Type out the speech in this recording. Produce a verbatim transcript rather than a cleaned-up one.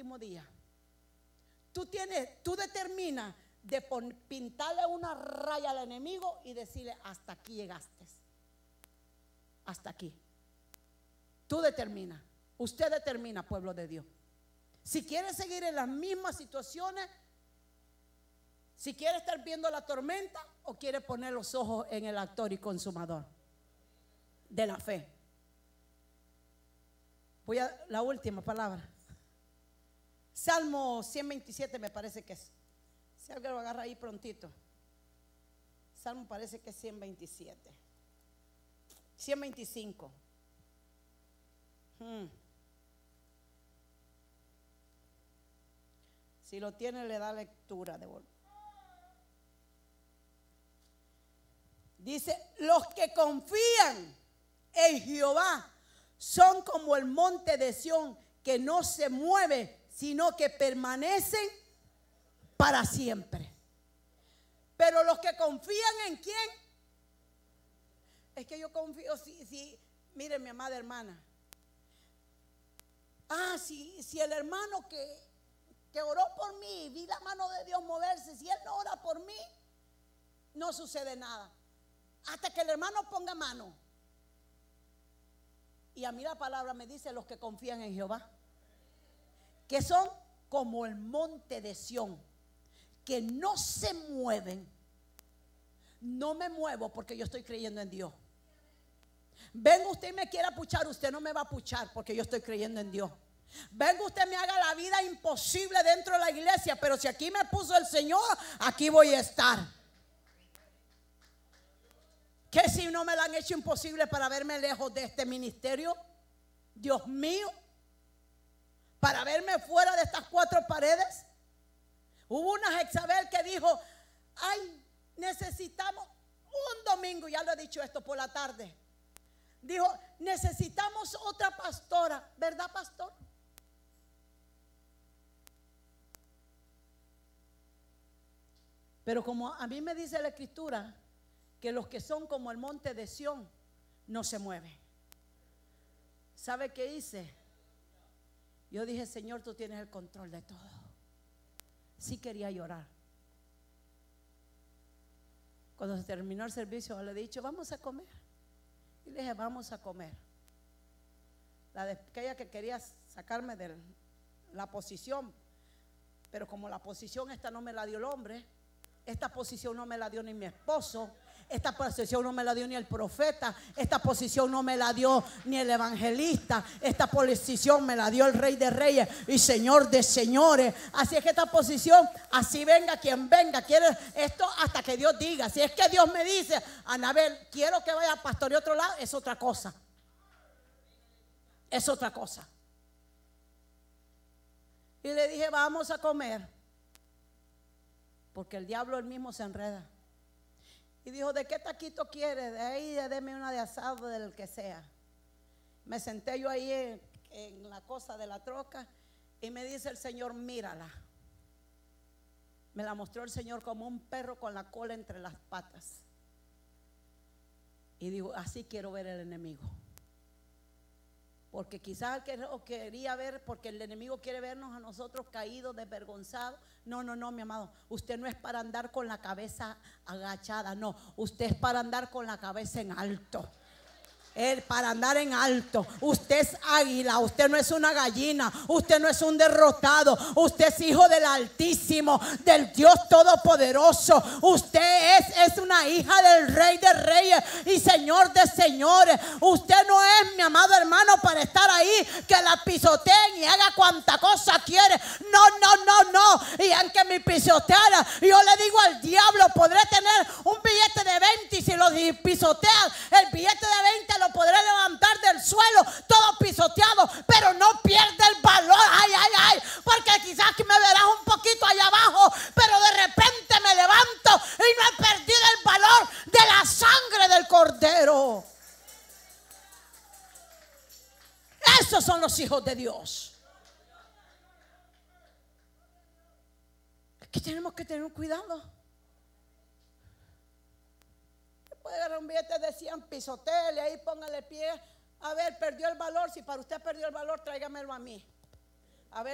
último día. Tú tienes, tú determinas de pon, pintarle una raya al enemigo y decirle: hasta aquí llegaste. Hasta aquí. Tú determinas. Usted determina, pueblo de Dios. Si quiere seguir en las mismas situaciones, si quiere estar viendo la tormenta o quiere poner los ojos en el autor y consumador de la fe. Voy a la última palabra. Salmo ciento veintisiete me parece que es. Si alguien lo agarra ahí prontito. Salmo parece que es ciento veintisiete. ciento veinticinco. Hmm. Si lo tiene, le da lectura de vuelta. Dice: los que confían en Jehová son como el monte de Sión, que no se mueve, sino que permanecen para siempre. Pero los que confían en quién, es que yo confío, si, si miren, mi amada hermana, ah, si, si el hermano que, que oró por mí, vi la mano de Dios moverse, si él no ora por mí, no sucede nada, hasta que el hermano ponga mano. Y a mí la palabra me dice: los que confían en Jehová, que son como el monte de Sión, que no se mueven. No me muevo porque yo estoy creyendo en Dios. Venga usted y me quiera puchar, usted no me va a puchar porque yo estoy creyendo en Dios. Venga usted, me haga la vida imposible dentro de la iglesia, pero si aquí me puso el Señor, aquí voy a estar. ¿Qué si no me la han hecho imposible para verme lejos de este ministerio? Dios mío, para verme fuera de estas cuatro paredes. Hubo una Jezabel que dijo: ay, necesitamos un domingo, ya lo he dicho esto por la tarde. Dijo: necesitamos otra pastora, ¿verdad, pastor? Pero como a mí me dice la escritura que los que son como el monte de Sión no se mueven. ¿Sabe qué hice? Yo dije: Señor, tú tienes el control de todo. Sí quería llorar. Cuando se terminó el servicio, le he dicho: vamos a comer. Y le dije: vamos a comer. La de aquella que quería sacarme de la posición, pero como la posición esta no me la dio el hombre, esta posición no me la dio ni mi esposo, esta posición no me la dio ni el profeta, esta posición no me la dio ni el evangelista, esta posición me la dio el Rey de Reyes y Señor de Señores. Así es que esta posición, así venga quien venga, quiere esto hasta que Dios diga. Si es que Dios me dice: Anabel, quiero que vaya a pastorear otro lado, es otra cosa. Es otra cosa. Y le dije: vamos a comer, porque el diablo él mismo se enreda. Y dijo: ¿de qué taquito quiere? De ahí, déme una de asado, del que sea. Me senté yo ahí en, en la cosa de la troca y me dice el Señor: mírala. Me la mostró el Señor como un perro con la cola entre las patas. Y digo: así quiero ver el enemigo. Porque quizás que quería ver, porque el enemigo quiere vernos a nosotros caídos, desvergonzados. No, no, no, mi amado. Usted no es para andar con la cabeza agachada, no. Usted es para andar con la cabeza en alto. Él para andar en alto. Usted es águila, usted no es una gallina, usted no es un derrotado, usted es hijo del Altísimo, del Dios Todopoderoso. Usted es, es una hija del Rey de Reyes y Señor de Señores. Usted no es, mi amado hermano, para estar ahí que la pisoteen y haga cuanta cosa quiere. No, no, no, no. Y aunque me pisoteara, yo le digo al diablo: podré tener un billete de veinte y si lo pisotean, el billete de veinte lo podré levantar del suelo todo pisoteado, pero no pierde el valor. Ay, ay, ay, porque quizás que me verás un poquito allá abajo, pero de repente me levanto y no he perdido el valor de la sangre del Cordero. Esos son los hijos de Dios. Aquí tenemos que tener cuidado. Puede agarrar un billete de cien, pisoteele ahí, póngale pie. A ver, perdió el valor. Si para usted perdió el valor, tráigamelo a mí.